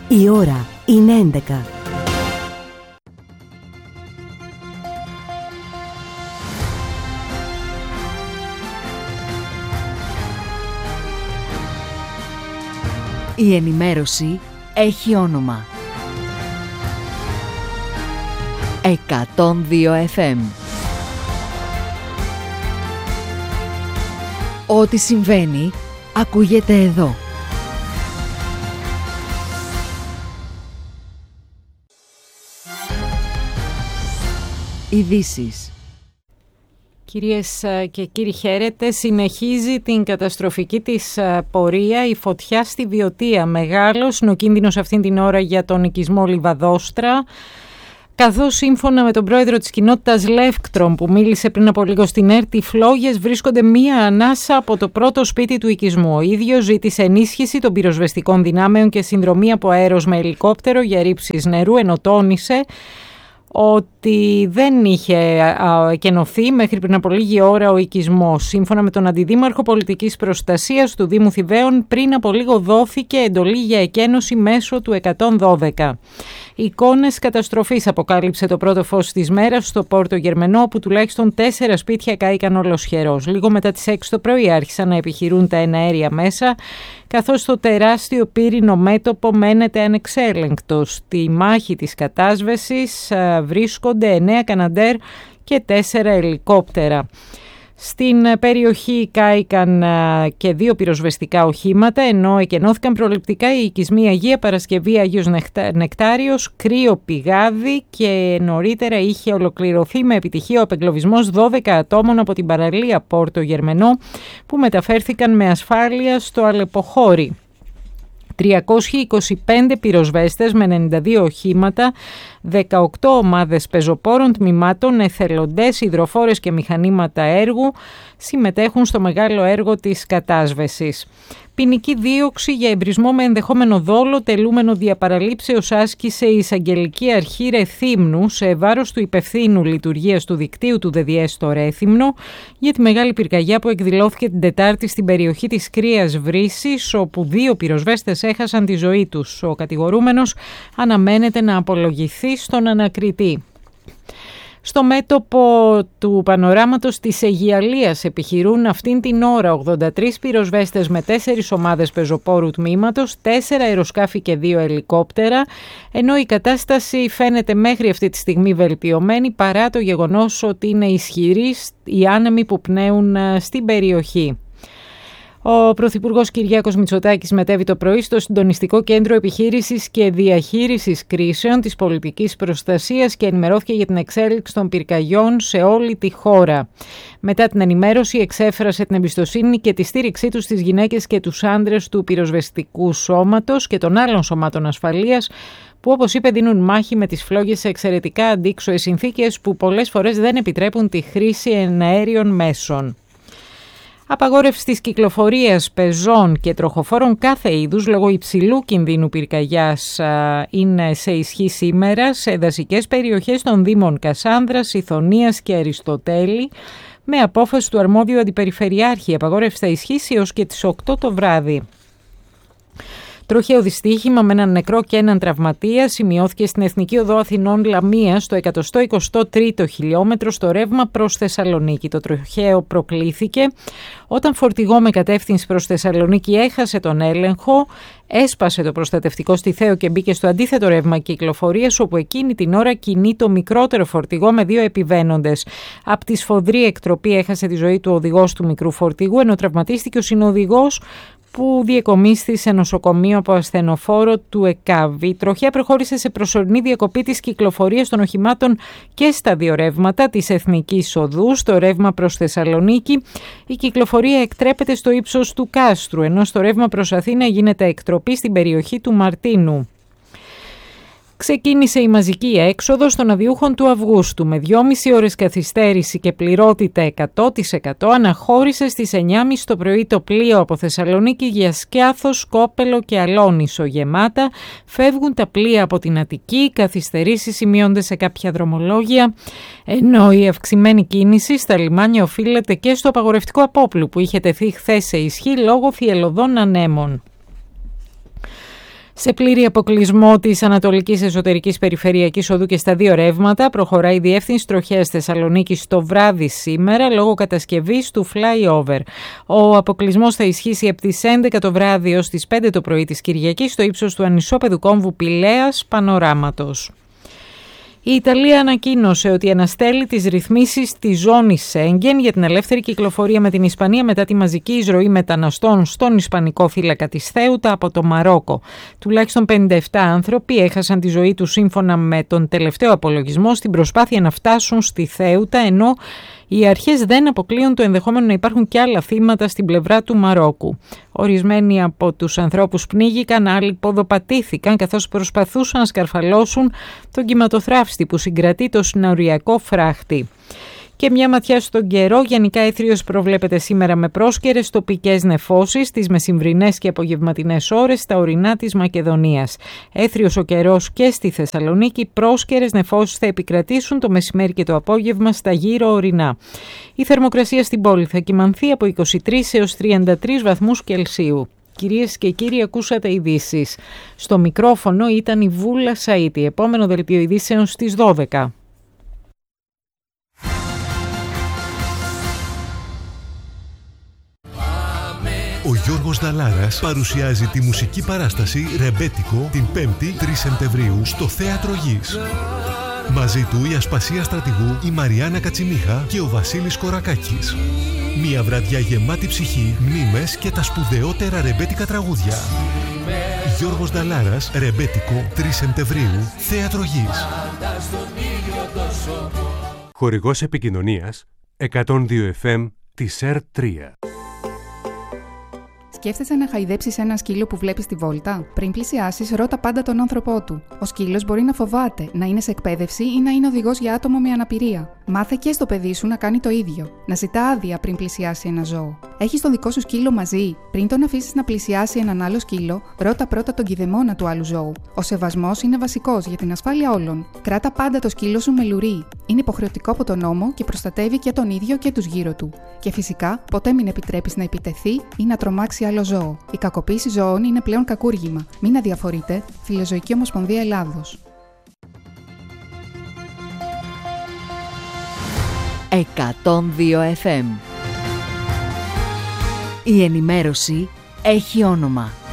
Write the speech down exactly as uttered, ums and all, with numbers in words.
Η ώρα είναι έντεκα. Η ενημέρωση έχει όνομα. εκατόν δύο εφ εμ. Ό,τι συμβαίνει, ακούγεται εδώ. Ειδήσεις. Κυρίες και κύριοι, χαίρετε. Συνεχίζει την καταστροφική της πορεία η φωτιά στη Βιωτία. Μεγάλος είναι ο κίνδυνος αυτήν την ώρα για τον οικισμό Λιβαδόστρα, καθώς σύμφωνα με τον πρόεδρο της κοινότητας Λεύκτρον που μίλησε πριν από λίγο στην ΕΡΤ, οι φλόγες βρίσκονται μία ανάσα από το πρώτο σπίτι του οικισμού. Ο ίδιος ζήτησε ενίσχυση των πυροσβεστικών δυνάμεων και συνδρομή από αέρος με ελικόπτερο για ρήψεις νερού, ενώ τόνισε ότι δεν είχε εκενωθεί μέχρι πριν από λίγη ώρα ο οικισμός. Σύμφωνα με τον Αντιδήμαρχο Πολιτικής Προστασίας του Δήμου Θηβαίων, πριν από λίγο δόθηκε εντολή για εκένωση μέσω του εκατόν δώδεκα. Εικόνες καταστροφής αποκάλυψε το πρώτο φως της μέρας στο Πόρτο Γερμενό, όπου τουλάχιστον τέσσερα σπίτια κάηκαν ολοσχερός. Λίγο μετά τις έξι το πρωί άρχισαν να επιχειρούν τα εναέρια μέσα, καθώς το τεράστιο πύρινο μέτωπο μένεται ανεξέλεγκτο. Στη μάχη της κατάσβεσης βρίσκονται εννέα Καναντέρ και τέσσερα ελικόπτερα. Στην περιοχή κάηκαν και δύο πυροσβεστικά οχήματα, ενώ εκενώθηκαν προληπτικά οι οικισμοί Αγία Παρασκευή, Άγιος Νεκτάριος, Κρύο Πηγάδι, και νωρίτερα είχε ολοκληρωθεί με επιτυχία ο απεγκλωβισμός δώδεκα ατόμων από την παραλία Πόρτο Γερμενό, που μεταφέρθηκαν με ασφάλεια στο Αλεποχώρι. τριακόσιοι είκοσι πέντε πυροσβέστες με ενενήντα δύο οχήματα, δεκαοκτώ ομάδες πεζοπόρων τμήματων, εθελοντές, υδροφόρες και μηχανήματα έργου συμμετέχουν στο μεγάλο έργο της κατάσβεσης. Ποινική δίωξη για εμπρισμό με ενδεχόμενο δόλο τελούμενο διαπαραλήψεως άσκησε η Εισαγγελική Αρχή Ρεθύμνου σε βάρος του υπευθύνου λειτουργίας του δικτύου του ΔΕΔΙΕΣ στο Ρέθυμνο για τη μεγάλη πυρκαγιά που εκδηλώθηκε την Τετάρτη στην περιοχή της Κρύας Βρύσης, όπου δύο πυροσβέστες έχασαν τη ζωή τους. Ο κατηγορούμενος αναμένεται να απολογηθεί στον ανακριτή. Στο μέτωπο του πανοράματος της Αιγιαλίας επιχειρούν αυτήν την ώρα ογδόντα τρεις πυροσβέστες με τέσσερις ομάδες πεζοπόρου τμήματος, τέσσερα αεροσκάφη και δύο ελικόπτερα, ενώ η κατάσταση φαίνεται μέχρι αυτή τη στιγμή βελτιωμένη παρά το γεγονός ότι είναι ισχυροί οι άνεμοι που πνέουν στην περιοχή. Ο Πρωθυπουργός Κυριάκος Μητσοτάκης μετέβη το πρωί στο Συντονιστικό Κέντρο Επιχείρησης και Διαχείρισης Κρίσεων της Πολιτικής Προστασίας και ενημερώθηκε για την εξέλιξη των πυρκαγιών σε όλη τη χώρα. Μετά την ενημέρωση εξέφρασε την εμπιστοσύνη και τη στήριξή του στις γυναίκες και τους άντρες του πυροσβεστικού σώματος και των άλλων σωμάτων ασφαλείας, που όπως είπε δίνουν μάχη με τις φλόγες σε εξαιρετικά αντίξωες συνθήκες που πολλές φορές δεν επιτρέπουν τη χρήση εναέριων μέσων. Απαγόρευση της κυκλοφορίας πεζών και τροχοφόρων κάθε είδους λόγω υψηλού κινδύνου πυρκαγιάς είναι σε ισχύ σήμερα σε δασικές περιοχές των Δήμων Κασάνδρας, Ιθωνίας και Αριστοτέλη, με απόφαση του αρμόδιου αντιπεριφερειάρχη. Η απαγόρευση θα ισχύσει έως και τις οκτώ το βράδυ. Τροχαίο δυστύχημα με έναν νεκρό και έναν τραυματία σημειώθηκε στην Εθνική Οδό Αθηνών Λαμία στο εκατόν εικοστό τρίτο χιλιόμετρο στο ρεύμα προς Θεσσαλονίκη. Το τροχαίο προκλήθηκε όταν φορτηγό με κατεύθυνση προς Θεσσαλονίκη έχασε τον έλεγχο, έσπασε το προστατευτικό στη Θέο και μπήκε στο αντίθετο ρεύμα κυκλοφορίας, όπου εκείνη την ώρα κινεί το μικρότερο φορτηγό με δύο επιβαίνοντες. Από τη σφοδρή εκτροπή έχασε τη ζωή του οδηγός του μικρού φορτηγού, ενώ τραυματίστηκε ο συνοδηγός, που διεκομίσθη σε νοσοκομείο από ασθενοφόρο του ΕΚΑΒ. Η τροχιά προχώρησε σε προσωρινή διακοπή της κυκλοφορίας των οχημάτων και στα δύο ρεύματα της Εθνικής Οδού. Στο ρεύμα προς Θεσσαλονίκη η κυκλοφορία εκτρέπεται στο ύψος του Κάστρου, ενώ στο ρεύμα προς Αθήνα γίνεται εκτροπή στην περιοχή του Μαρτίνου. Ξεκίνησε η μαζική έξοδος των αδιούχων του Αυγούστου. Με δυόμιση ώρες καθυστέρηση και πληρότητα εκατό τοις εκατό αναχώρησε στις εννιά και μισή το πρωί το πλοίο από Θεσσαλονίκη για Σκιάθος, Σκόπελο και Αλόνισο γεμάτα. Φεύγουν τα πλοία από την Αττική, οι καθυστερήσεις σημειώνται σε κάποια δρομολόγια, ενώ η αυξημένη κίνηση στα λιμάνια οφείλεται και στο απαγορευτικό απόπλου που είχε τεθεί χθες σε ισχύ λόγω θυελλωδών ανέμων. Σε πλήρη αποκλεισμό της Ανατολικής Εσωτερικής Περιφερειακής Οδού και στα δύο ρεύματα προχωράει η διεύθυνση τροχέας Θεσσαλονίκης το βράδυ σήμερα λόγω κατασκευής του flyover. Ο αποκλεισμός θα ισχύσει από τις έντεκα το βράδυ ως τις πέντε το πρωί της Κυριακής στο ύψος του ανισόπεδου κόμβου Πηλέας Πανοράματος. Η Ιταλία ανακοίνωσε ότι αναστέλει τις ρυθμίσεις της ζώνης Σέγγεν για την ελεύθερη κυκλοφορία με την Ισπανία μετά τη μαζική εισρωή μεταναστών στον Ισπανικό φύλακα της Θέουτα από το Μαρόκο. Τουλάχιστον πενήντα επτά άνθρωποι έχασαν τη ζωή τους σύμφωνα με τον τελευταίο απολογισμό στην προσπάθεια να φτάσουν στη Θέουτα, ενώ οι αρχές δεν αποκλείουν το ενδεχόμενο να υπάρχουν και άλλα θύματα στην πλευρά του Μαρόκου. Ορισμένοι από τους ανθρώπους πνίγηκαν, άλλοι ποδοπατήθηκαν καθώς προσπαθούσαν να σκαρφαλώσουν τον κυματοθράφστη που συγκρατεί το συνοριακό φράχτη. Και μια ματιά στον καιρό. Γενικά έθριος προβλέπεται σήμερα με πρόσκαιρες τοπικές νεφώσεις τις μεσημβρινές και απογευματινές ώρες στα ορεινά της Μακεδονίας. Έθριος ο καιρός και στη Θεσσαλονίκη, πρόσκαιρες νεφώσεις θα επικρατήσουν το μεσημέρι και το απόγευμα στα γύρω ορεινά. Η θερμοκρασία στην πόλη θα κυμανθεί από είκοσι τρεις έως τριάντα τρεις βαθμούς Κελσίου. Κυρίες και κύριοι, ακούσατε ειδήσεις. Στο μικρόφωνο ήταν η Βούλα Σαΐτη. Επόμενο δελτίο ειδήσεων στις δώδεκα. Ο Γιώργος Δαλάρας παρουσιάζει τη μουσική παράσταση «Ρεμπέτικο» την πέμπτη τρεις Σεπτεμβρίου στο Θέατρο Γης. Μαζί του η Ασπασία Στρατηγού, η Μαριάννα Κατσιμίχα και ο Βασίλης Κορακάκης. Μια βραδιά γεμάτη ψυχή, μνήμες και τα σπουδαιότερα ρεμπέτικα τραγούδια. Γιώργος Δαλάρας, «Ρεμπέτικο» τρεις Σεπτεμβρίου, Θέατρο Γης. Χορηγός επικοινωνίας εκατόν δύο εφ εμ της ΕΡ τρία. Σκέφτεσαι να χαϊδέψεις ένα σκύλο που βλέπεις στη βόλτα? Πριν πλησιάσεις, ρώτα πάντα τον άνθρωπό του. Ο σκύλος μπορεί να φοβάται, να είναι σε εκπαίδευση ή να είναι οδηγός για άτομο με αναπηρία. Μάθε και στο παιδί σου να κάνει το ίδιο. Να ζητά άδεια πριν πλησιάσει ένα ζώο. Έχεις τον δικό σου σκύλο μαζί? Πριν τον αφήσεις να πλησιάσει έναν άλλο σκύλο, ρώτα πρώτα τον κηδεμόνα του άλλου ζώου. Ο σεβασμός είναι βασικός για την ασφάλεια όλων. Κράτα πάντα το σκύλο σου με λουρί. Είναι υποχρεωτικό από τον νόμο και προστατεύει και τον ίδιο και τους γύρω του. Και φυσικά, ποτέ μην επιτρέπεις να επιτεθεί ή να τρομάξει άλλο ζώο. Η κακοποίηση ζώων είναι πλέον κακούργημα. Μην αδιαφορείτε. Φιλοζωική Ομοσπονδία Ελλάδος. εκατόν δύο εφ εμ. Η ενημέρωση έχει όνομα.